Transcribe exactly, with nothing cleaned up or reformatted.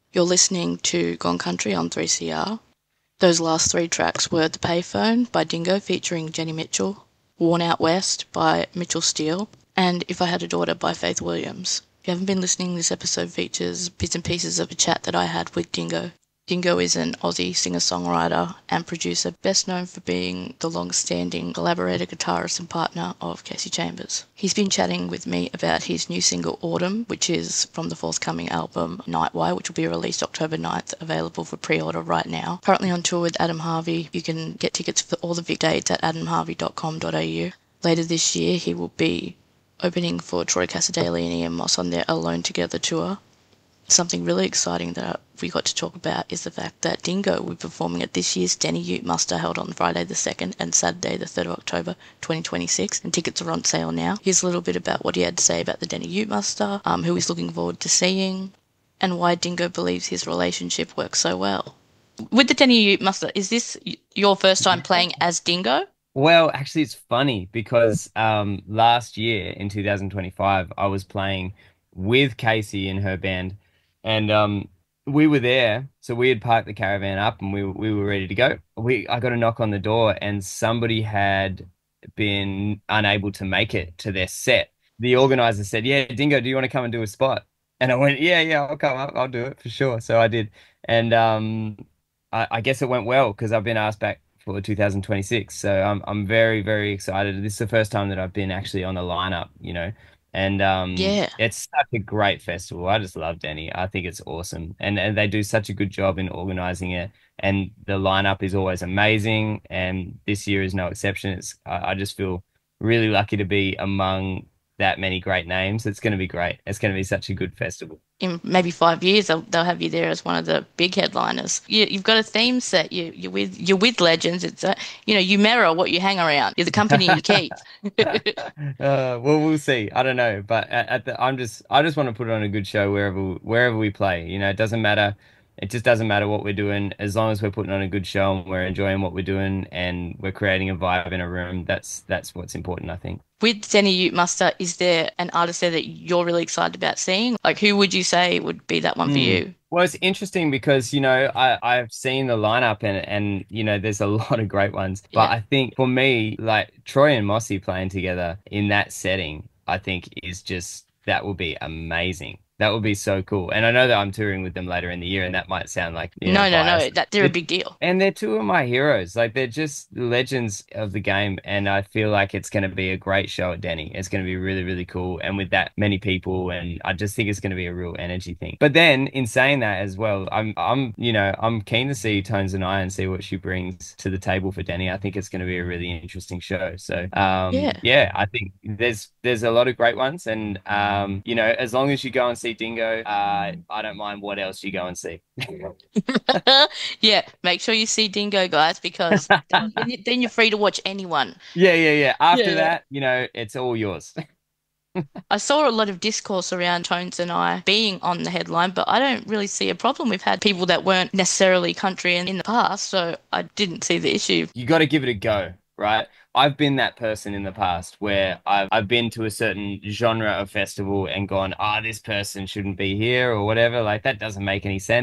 You're listening to Gone Country on three C R. Those last three tracks were The Payphone by Dingo featuring Jenny Mitchell, Worn Out West by Mitchell Steele, and If I Had a Daughter by Faith Williams. If you haven't been listening, this episode features bits and pieces of a chat that I had with Dingo. Dingo is an Aussie singer-songwriter and producer, best known for being the long-standing collaborator, guitarist and partner of Kasey Chambers. He's been chatting with me about his new single Autumn, which is from the forthcoming album Nightwire, which will be released October ninth, available for pre-order right now. Currently on tour with Adam Harvey. You can get tickets for all the big dates at adam harvey dot com dot a u. Later this year, he will be opening for Troy Cassar-Daley and Ian Moss on their Alone Together tour. Something really exciting that we got to talk about is the fact that Dingo will be performing at this year's Denny Ute Muster, held on Friday the second and Saturday the third of October twenty twenty-six, and tickets are on sale now. Here's a little bit about what he had to say about the Denny Ute Muster, um, who he's looking forward to seeing, and why Dingo believes his relationship works so well. With the Denny Ute Muster, is this your first time playing as Dingo? Well, actually, it's funny because um, last year in two thousand twenty-five, I was playing with Kasey in her band, and um, we were there. So we had parked the caravan up, and we we were ready to go. We I got a knock on the door, and somebody had been unable to make it to their set. The organizer said, "Yeah, Dingo, do you want to come and do a spot?" And I went, "Yeah, yeah, I'll come up. I'll do it for sure." So I did, and um, I, I guess it went well because I've been asked back for two thousand twenty-six. So I'm I'm very, very excited. This is the first time that I've been actually on the lineup, you know, and um, Yeah. it's such a great festival. I just love Denny. I think it's awesome, and and they do such a good job in organizing it. And the lineup is always amazing, and this year is no exception. It's I, I just feel really lucky to be among that many great names. It's going to be great. It's going to be such a good festival. In maybe five years, they'll, they'll have you there as one of the big headliners. You, you've got a theme set. You, you're with you're with legends. It's a, you know you mirror what you hang around. You're the company you keep. Uh, well, we'll see. I don't know, but at, at the, I'm just, I just want to put on a good show wherever, wherever we play. You know, it doesn't matter. It just doesn't matter what we're doing, as long as we're putting on a good show and we're enjoying what we're doing and we're creating a vibe in a room. That's that's what's important, I think. With Denny Ute Muster, is there an artist there that you're really excited about seeing? Like, who would you say would be that one for Mm. you? Well, it's interesting because, you know, I, I've seen the lineup and and you know, there's a lot of great ones. But Yeah. I think for me, like Troy and Mossy playing together in that setting, I think is just that will be amazing. That would be so cool. And I know that I'm touring with them later in the year, and that might sound like, you know, No, no, no. biased. That they're a big deal. And they're two of my heroes. Like they're just legends of the game. And I feel like it's going to be a great show at Denny. It's going to be really, really cool. And with that many people, and I just think it's going to be a real energy thing. But then in saying that as well, I'm, I'm, you know, I'm keen to see Tones and I and see what she brings to the table for Denny. I think it's going to be a really interesting show. So, um, Yeah. yeah, I think there's, there's a lot of great ones. And, um, you know, as long as you go and see Dingo, uh, I don't mind what else you go and see. Yeah. Make sure you see Dingo, guys, because then you- then you're free to watch anyone. Yeah, yeah, yeah. After Yeah. that, you know, it's all yours. I saw a lot of discourse around Tones and I being on the headline, but I don't really see a problem. We've had people that weren't necessarily country in, in the past, so I didn't see the issue. You got to give it a go, right? I've been that person in the past where I've I've been to a certain genre of festival and gone, ah, this person shouldn't be here or whatever. Like that doesn't make any sense.